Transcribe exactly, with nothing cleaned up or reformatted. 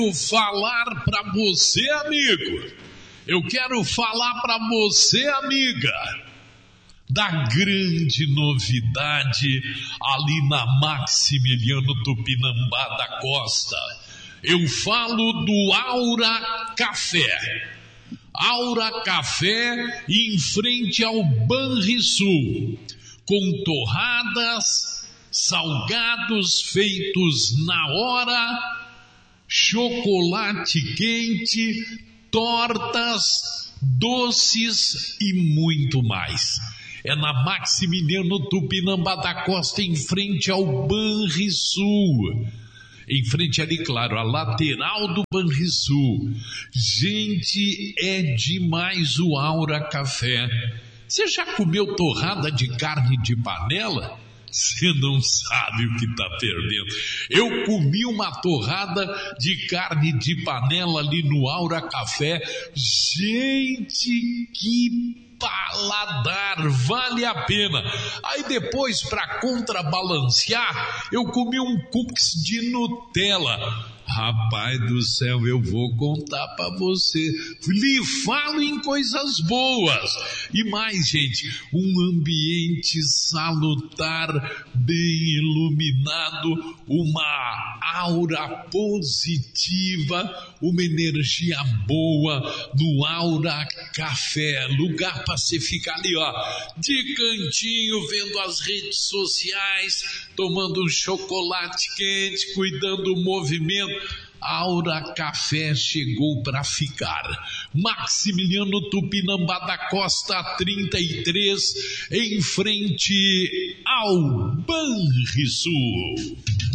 falar para você, amigo. Eu quero falar para você, amiga, da grande novidade ali na Maximiliano Tupinambá da Costa. Eu falo do Aura Café. Aura Café em frente ao Banrisul, com torradas, salgados feitos na hora, chocolate quente, tortas, doces e muito mais. É na Maximiliano Tupinambá da Costa, em frente ao Banrisul. Em frente ali, claro, a lateral do Banrisul. Gente, é demais o Aura Café. Você já comeu torrada de carne de panela? Você não sabe o que está perdendo. Eu comi uma torrada de carne de panela ali no Aura Café. Gente, que paladar, vale a pena. Aí depois, para contrabalancear, eu comi um cookies de Nutella. Rapaz do céu, eu vou contar para você. Lhe falo em coisas boas. E mais, gente, um ambiente salutar, bem iluminado, uma aura positiva, uma energia boa no Aura Café. Lugar para você ficar ali, ó, de cantinho, vendo as redes sociais, tomando um chocolate quente, cuidando do movimento. Aura Café chegou para ficar. Maximiliano Tupinambá da Costa trinta e três, em frente ao Banrisul.